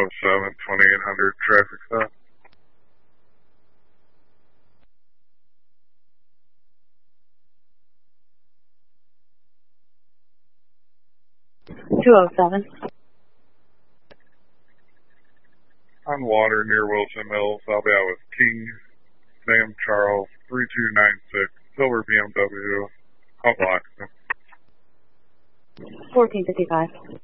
207, 2800 traffic stop. On water near Wilson Mills. I'll be out with King Sam Charles 3296 silver BMW. Call Blackstone. 1455.